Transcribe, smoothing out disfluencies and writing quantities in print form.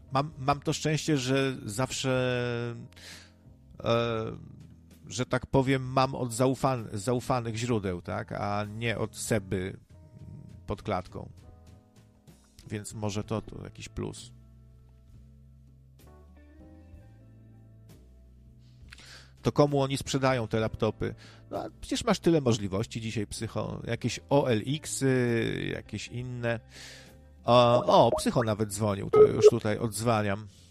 Mam to szczęście, że zawsze, że tak powiem, mam od zaufanych źródeł, tak, a nie od Seby pod klatką. Więc może to jakiś plus. To komu oni sprzedają te laptopy? No, przecież masz tyle możliwości dzisiaj, Psycho. Jakieś OLX-y, jakieś inne. O, Psycho nawet dzwonił, to już tutaj odzwaniam.